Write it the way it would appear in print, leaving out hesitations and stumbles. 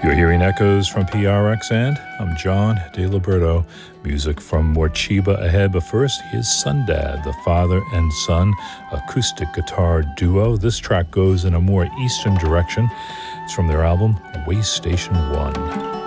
You're hearing echoes from PRX, and I'm John DeLiberto. Music from Morcheeba ahead, but first, here's Sundad, the father and son acoustic guitar duo. This track goes in a more eastern direction. It's from their album, Way Station 1.